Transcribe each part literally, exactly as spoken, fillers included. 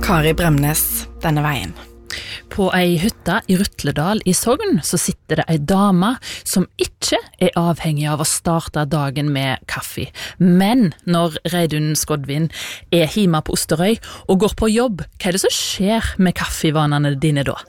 Kari Bremnes denne veien. På ei hytte i Rytledal i Sogn så sitter det ei dame som ikke er avhengig av å starte dagen med kaffe. Men når Reidun Skodvin er hjemme på Osterøy og går på jobb, hva er det som skjer med kaffevanene dine da?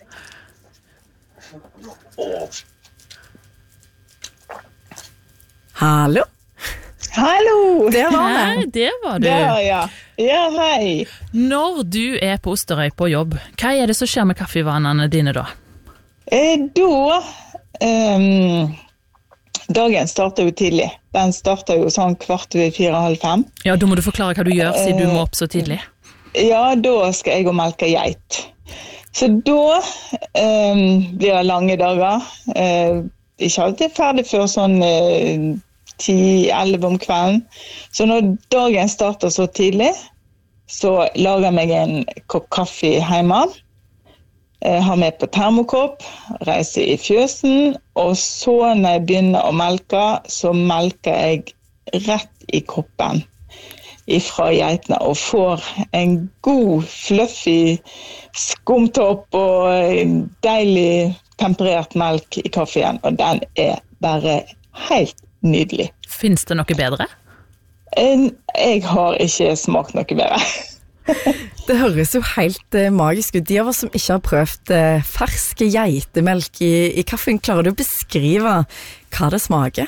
Hallo? Hallo! Det var det. Hei, det var du. Ja, ja. Ja, hei. Når du er på Osterøy på jobb, hva er det som skjer med kaffevanene dine da? Eh, da, um, dagen starter jo tidlig. Den starter jo sånn kvart ved fire, halv fem. Ja, da må du forklare hva du gjør, siden du må opp så tidlig. Ja, da skal jeg gå og melke geit. Så da um, blir det lange dager. Uh, ikke alltid ferdig før sånn uh, ti elleve om kvelden. Så når dagen starter så tidlig, så lager jeg meg en kopp kaffe hjemme. Jeg har med på termokopp, reiser i fjøsen, og så når jeg begynner å melke, så melker jeg rett i koppen ifra geitene, og får en god, fluffy skumtopp og deilig temperert melk i kaffen, og den er bare helt nydelig. Finns det noe bedre? Jeg har ikke smakt noe bedre. Det høres jo helt eh, magisk ut. De av oss som ikke har prøvd eh, ferske geitemelk i, i kaffen, klarer du å beskrive hva det smaker?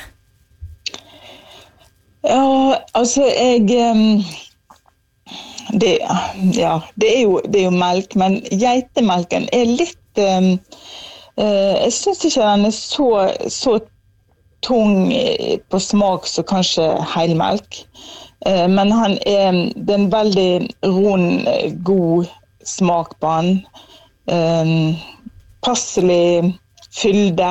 Ja, altså jeg um, det, ja, det, er jo, det er jo melk, men geitemelken er litt um, uh, jeg synes ikke den er så, så tung på smak som kanskje helmelk. Uh, men han er, det er en veldig rund, god smak på han. Um, passelig fylde.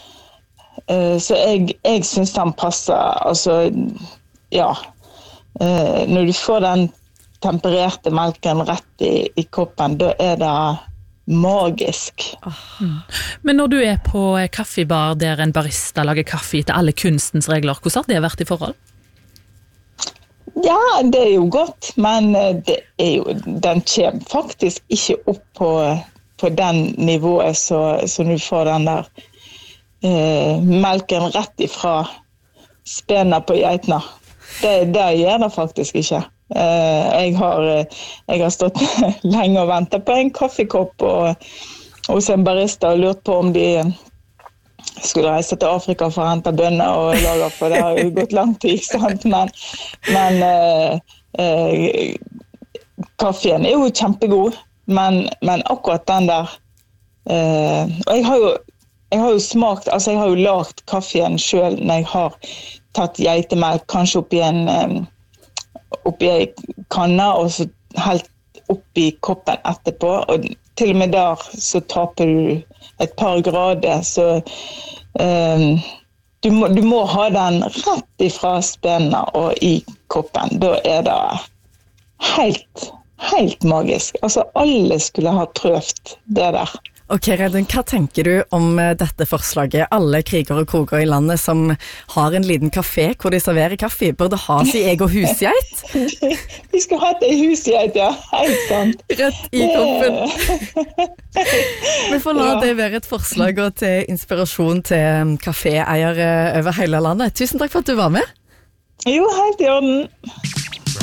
Uh, så jeg, jeg synes han passer, altså, ja. Uh, når du får den tempererte melken rett i, i koppen, da er det magisk. Mm. Men når du er på kaffebar der en barista lager kaffe etter alle kunstens regler, hvordan har det vært i forhold? Ja, det er jo godt, men det er jo, den kommer faktisk ikke opp på, på den nivået så, så du får den der eh, melken rett ifra spena på geitene. Det, det gjør det faktisk ikke. Uh, jeg, har, jeg har stått lenge og ventet på en kaffekopp og, hos en barista og lurt på om de skulle reise til Afrika for å hente bønner og lage, for det har jo gått lang tid, sant? Men, men uh, uh, kaffen er jo kjempegod, men, men akkurat den der uh, og jeg har jo jeg har jo smakt, altså jeg har jo lagt kaffen selv når jeg har tatt geitemelk, kanskje oppi en um, oppi ei kanne, og så helt oppi koppen etterpå, og til og med der så taper du et par grader, så um, du, må, du må ha den rett ifra spena og i koppen, da er det helt, helt magisk. Altså alle skulle ha prøvd det der. Ok, Reidun, hva tenker du om dette forslaget? Alle kriger og kroger i landet som har en liten kafé hvor de serverer kaffe, burde ha sin egen husgeit? Vi skal ha et husgeit, ja. Helt sant. Rett i koppen. Vi får la ja. det være et forslag og til inspirasjon til kaféeiere over hele landet. Tusen takk for at du var med. Jo, helt i orden.